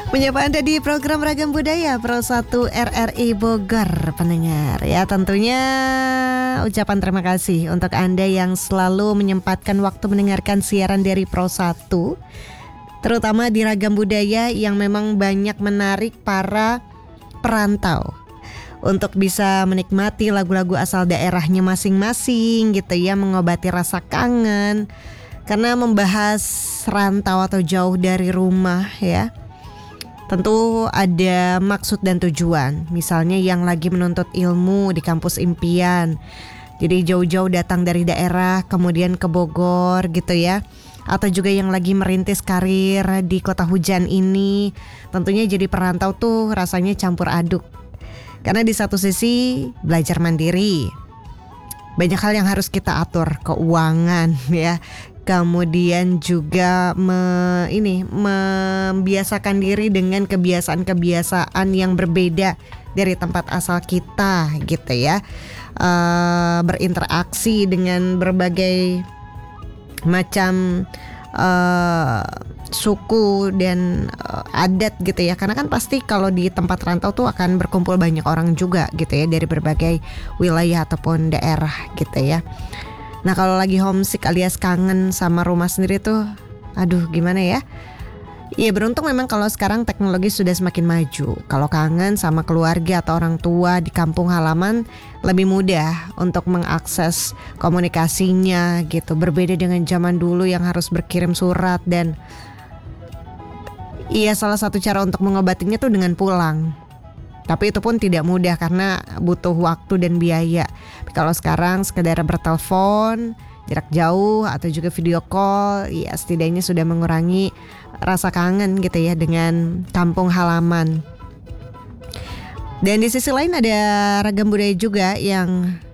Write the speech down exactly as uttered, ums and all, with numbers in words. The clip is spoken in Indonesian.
Menyapa Anda di program Ragam Budaya Pro satu R R I Bogor, pendengar. Ya, tentunya ucapan terima kasih untuk Anda yang selalu menyempatkan waktu mendengarkan siaran dari Pro satu, terutama di Ragam Budaya yang memang banyak menarik para perantau untuk bisa menikmati lagu-lagu asal daerahnya masing-masing gitu ya, mengobati rasa kangen. Karena membahas rantau atau jauh dari rumah ya, tentu ada maksud dan tujuan. Misalnya yang lagi menuntut ilmu di kampus impian, jadi jauh-jauh datang dari daerah kemudian ke Bogor gitu ya. Atau juga yang lagi merintis karir di kota hujan ini, tentunya jadi perantau tuh rasanya campur aduk. Karena di satu sisi belajar mandiri, banyak hal yang harus kita atur, keuangan ya. Kemudian juga me, ini membiasakan diri dengan kebiasaan-kebiasaan yang berbeda dari tempat asal kita gitu ya. Uh, berinteraksi dengan berbagai macam uh, suku dan uh, adat gitu ya. Karena kan pasti kalau di tempat rantau tuh akan berkumpul banyak orang juga gitu ya, dari berbagai wilayah ataupun daerah gitu ya. Nah, kalau lagi homesick alias kangen sama rumah sendiri tuh, aduh gimana ya? Iya, beruntung memang kalau sekarang teknologi sudah semakin maju. Kalau kangen sama keluarga atau orang tua di kampung halaman, lebih mudah untuk mengakses komunikasinya gitu. Berbeda dengan zaman dulu yang harus berkirim surat, dan iya, salah satu cara untuk mengobatinya tuh dengan pulang. Tapi itu pun tidak mudah karena butuh waktu dan biaya. Kalau sekarang sekedar bertelepon jarak jauh atau juga video call, ya setidaknya sudah mengurangi rasa kangen gitu ya dengan kampung halaman. Dan di sisi lain ada Ragam Budaya juga yang